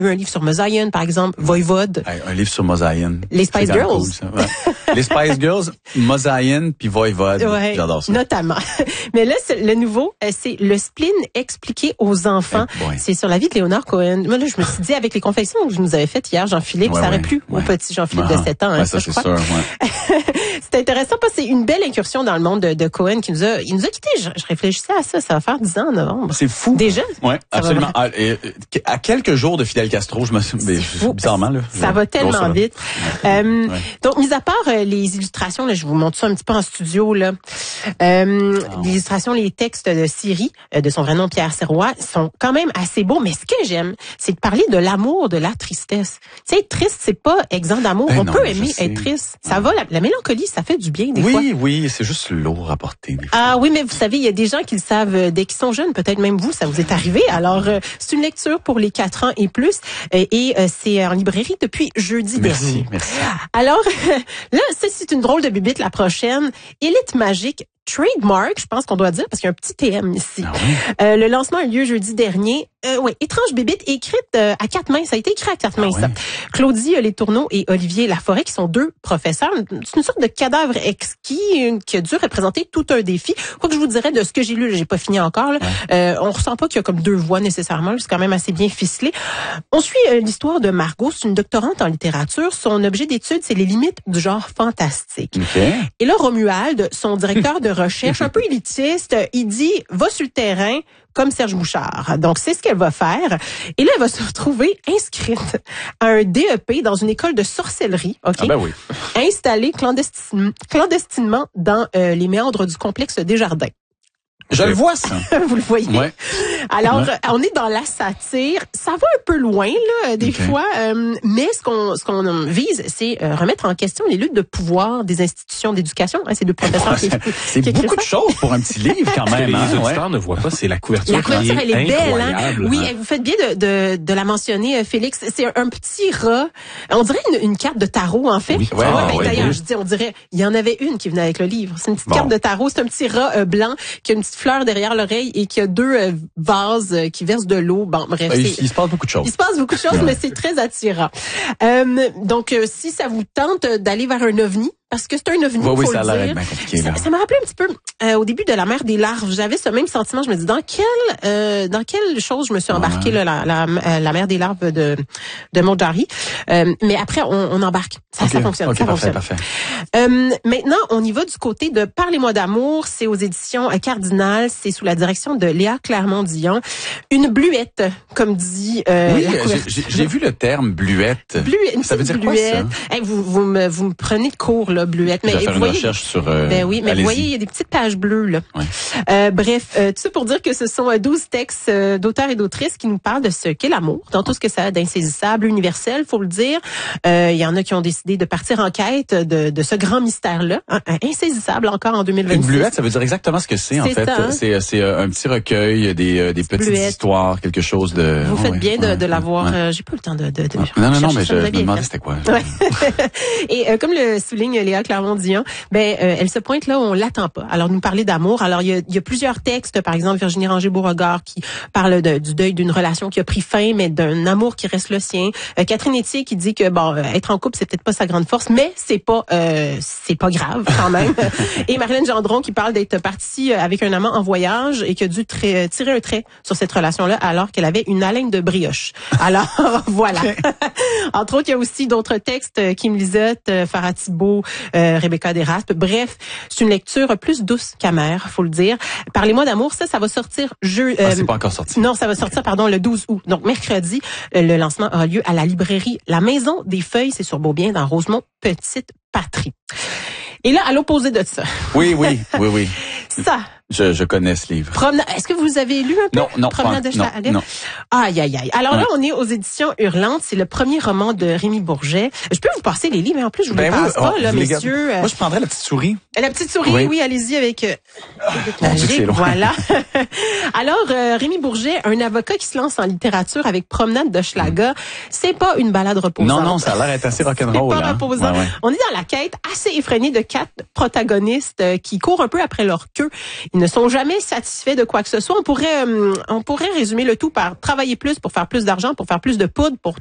eu un livre sur Mosaïen, par exemple, Voivode. Un livre sur Mosaïen. Les Spice Girls. Cool, ça. Ouais. Les Spice Girls, Mosaïen puis Voivode. Ouais, j'adore ça. Notamment. Mais là, le nouveau, c'est le spleen expliqué aux enfants. C'est sur la vie de Léonard Cohen. Moi, là, je me suis dit, avec les confessions que je nous avais faites hier, Jean-Philippe, ça aurait plu au petit Jean-Philippe de 7 ans. Ça, c'est sûr. Ouais. C'est intéressant parce que c'est une belle incursion dans le monde de Cohen il nous a quittés. Je réfléchissais à ça. Ça va faire 10 ans en novembre. C'est fou. Déjà? Oui, absolument. À quelques jours de Fidel Castro, bizarrement, là. Ça va tellement vite. Donc, mis à part les illustrations, là, je vous montre ça un petit peu en studio, là. Les illustrations, les textes de Siri, de son vrai nom Pierre Sirois, sont quand même assez beaux. Mais ce que j'aime, c'est de parler de l'amour, de la tristesse. Tu sais, être triste, c'est pas exempt d'amour. On peut aimer être triste. Ça va, la mélancolie, ça fait du bien des fois. Oui, c'est juste lourd à porter des fois. Ah oui, mais vous savez, il y a des gens qui le savent dès qu'ils sont jeunes. Peut-être même vous, ça vous est arrivé. Alors, c'est une lecture pour les 4 ans et plus. Et c'est en librairie depuis jeudi dernier. Merci. Alors, là, c'est une drôle de bibite la prochaine. Élite magique. Trademark, je pense qu'on doit dire, parce qu'il y a un petit TM ici. Ah oui? Le lancement a eu lieu jeudi dernier. Étrange bébite, écrite à 4 mains. Ça a été écrit à 4 mains, ça. Claudie Letourneau et Olivier Laforêt, qui sont 2 professeurs. C'est une sorte de cadavre exquis qui a dû représenter tout un défi. Quoi que je vous dirais de ce que j'ai lu, j'ai pas fini encore. Là. On ressent pas qu'il y a comme 2 voix nécessairement. C'est quand même assez bien ficelé. On suit l'histoire de Margot. C'est une doctorante en littérature. Son objet d'étude, c'est les limites du genre fantastique. Okay. Et là, Romuald, son directeur de recherche, un peu élitiste, il dit, va sur le terrain comme Serge Bouchard. Donc, c'est ce qu'elle va faire. Et là, elle va se retrouver inscrite à un DEP dans une école de sorcellerie, Ah ben oui. installée clandestinement dans les méandres du complexe Desjardins. Je le vois, ça. Vous le voyez? Ouais. Alors, on est dans la satire. Ça va un peu loin, là, des fois. Mais ce qu'on vise, c'est remettre en question les luttes de pouvoir des institutions d'éducation. C'est 2 professeurs c'est beaucoup de choses pour un petit livre, quand même. Les auditeurs ne voient pas, c'est la couverture. La couverture, elle est belle, hein? Oui, hein? vous faites bien de la mentionner, Félix. C'est un petit rat. On dirait une carte de tarot, en fait. Oui, d'ailleurs, je dis, on dirait, il y en avait une qui venait avec le livre. C'est une petite carte de tarot. C'est un petit rat blanc qui a une petite fleur derrière l'oreille et qui a 2 vases qui versent de l'eau. Bon, bref. Il se passe beaucoup de choses. Il se passe beaucoup de choses, mais c'est très attirant. Donc, si ça vous tente d'aller vers un ovni, parce que c'est un ovni, oui, faut ça le a l'air dire. bien compliqué, là. Ça m'a rappelé un petit peu au début de la mer des larves. J'avais ce même sentiment. Je me dis dans quelle chose je me suis embarquée là, la mer des larves de Mauldary. Mais après on embarque. Ça fonctionne. Okay, ça parfait, fonctionne. Maintenant, on y va du côté de Parlez-moi d'amour. C'est aux éditions Cardinal. C'est sous la direction de Léa Clermont-Dion. Une bluette, comme dit oui, la couverture. j'ai vu le terme bluette. Bluette, ça veut dire bluette. quoi, ça? Hey, vous me prenez de cours, là, bluette. Mais mais faire vous une recherche sur... ben oui, mais vous voyez, il y a des petites pages bleues, là. Ouais. Bref, tout ça pour dire que ce sont 12 textes d'auteurs et d'autrices qui nous parlent de ce qu'est l'amour, dans tout ce que ça a d'insaisissable, universel, faut le dire. Il y en a qui ont décidé de partir en quête de ce grand mystère-là, insaisissable encore en 2026. Une bluette, ça veut dire exactement ce que c'est, en fait. Ça, hein? C'est un petit recueil, des petites histoires, quelque chose de... Vous faites bien de l'avoir... j'ai pas eu le temps de Non, mais je me demandais c'était quoi. Et comme le souligne Léa Clermont-Dion, elle se pointe là où on l'attend pas. Alors, nous parler d'amour. Alors, il y a plusieurs textes, par exemple, Virginie Ranger-Beauregard qui parle du deuil d'une relation qui a pris fin, mais d'un amour qui reste le sien. Catherine Etier qui dit que, être en couple, c'est peut-être pas sa grande force, mais c'est pas grave, quand même. Et Marilyn Gendron qui parle d'être partie avec un amant en voyage et qui a dû tirer un trait sur cette relation-là alors qu'elle avait une haleine de brioche. Alors, voilà. Entre autres, il y a aussi d'autres textes, Kim Lizotte, Farah Thibault, Rebecca Deraspe. Bref, c'est une lecture plus douce qu'amère, faut le dire. Parlez-moi d'amour, ça va sortir c'est pas encore sorti. Non, ça va sortir, le 12 août. Donc, mercredi, le lancement aura lieu à la librairie La Maison des Feuilles, c'est sur Beaubien, dans Rosemont, Petite Patrie. Et là, à l'opposé de ça. Oui. Ça. Je connais ce livre. Est-ce que vous avez lu un peu? Non, Promenade de Schlager? Non. Aïe. Alors là, on est aux éditions Hurlantes. C'est le premier roman de Rémi Bourget. Je peux vous passer les livres, mais en plus, je vous les passe pas, là, messieurs. Moi, je prendrais la petite souris. La petite souris, oui, allez-y avec c'est long. Voilà. Alors, Rémi Bourget, un avocat qui se lance en littérature avec Promenade de Schlager, c'est pas une balade reposante. Non, ça a l'air d'être assez rock'n'roll. C'est pas reposant. Ouais. On est dans la quête assez effrénée de 4 protagonistes qui courent un peu après leur queue. Ils ne sont jamais satisfaits de quoi que ce soit. On pourrait résumer le tout par travailler plus pour faire plus d'argent, pour faire plus de poudre, pour